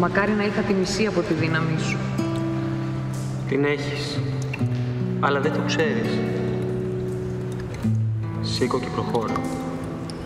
Μακάρι να είχα τη μισή από τη δύναμη σου. Την έχεις, αλλά δεν το ξέρεις. Σήκω και προχώρα.